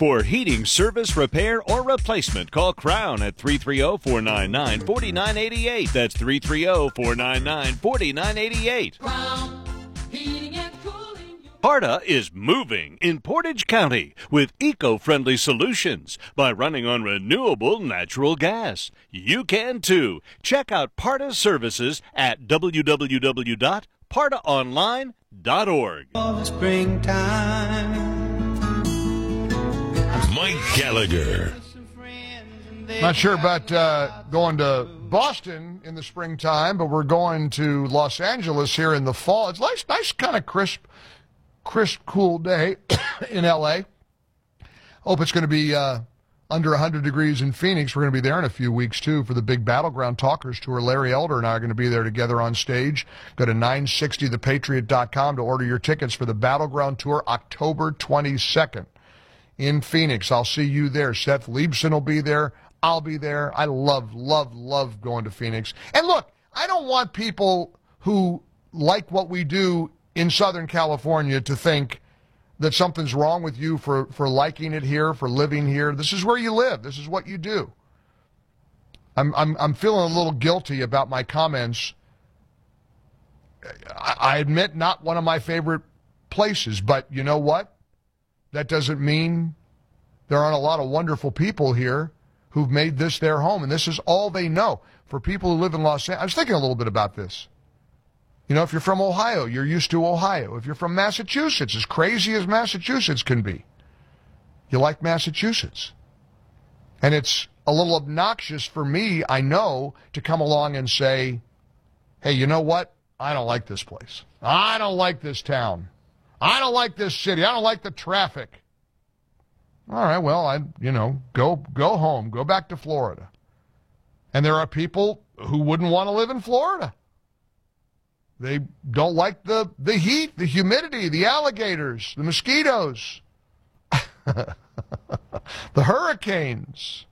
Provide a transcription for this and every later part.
For heating service, repair, or replacement, call Crown at 330-499-4988. That's 330-499-4988. Crown Heating and Cooling. Parta is moving in Portage County with eco-friendly solutions by running on renewable natural gas. You can too. Check out Parta services at www.partaonline.org. Springtime. Mike Gallagher. Not sure about going to Boston in the springtime, but we're going to Los Angeles here in the fall. It's nice kind of crisp, cool day in L.A. Hope it's going to be under 100 degrees in Phoenix. We're going to be there in a few weeks, too, for the big Battleground Talkers Tour. Larry Elder and I are going to be there together on stage. Go to 960thepatriot.com to order your tickets for the Battleground Tour October 22nd. In Phoenix. I'll see you there. Seth Liebson will be there. I'll be there. I love going to Phoenix. And look, I don't want people who like what we do in Southern California to think that something's wrong with you for liking it here, for living here. This is where you live. This is what you do. I'm feeling a little guilty about my comments. I admit not one of my favorite places, but you know what? That doesn't mean there aren't a lot of wonderful people here who've made this their home, and this is all they know. For people who live in Los Angeles, I was thinking a little bit about this. You know, if you're from Ohio, you're used to Ohio. If you're from Massachusetts, as crazy as Massachusetts can be, you like Massachusetts. And it's a little obnoxious for me, I know, to come along and say, hey, you know what? I don't like this place. I don't like this town. I don't like this city. I don't like the traffic. All right, well, go home. Go back to Florida. And there are people who wouldn't want to live in Florida. They don't like the heat, the humidity, the alligators, the mosquitoes, the hurricanes.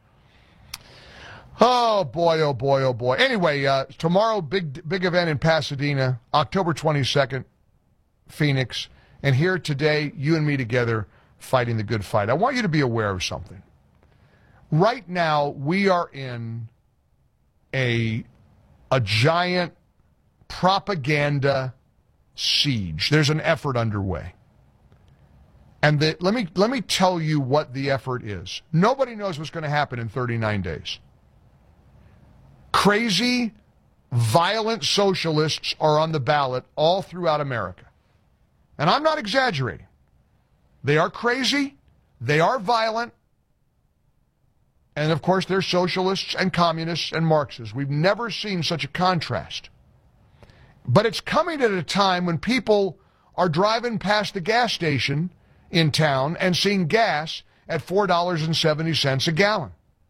Oh, boy, oh, boy, oh, boy. Anyway, tomorrow, big event in Pasadena, October 22nd. Phoenix, and here today, you and me together fighting the good fight. I want you to be aware of something. Right now, we are in a giant propaganda siege. There's an effort underway. And let me tell you what the effort is. Nobody knows what's going to happen in 39 days. Crazy, violent socialists are on the ballot all throughout America. And I'm not exaggerating. They are crazy. They are violent. And, of course, they're socialists and communists and Marxists. We've never seen such a contrast. But it's coming at a time when people are driving past the gas station in town and seeing gas at $4.70 a gallon.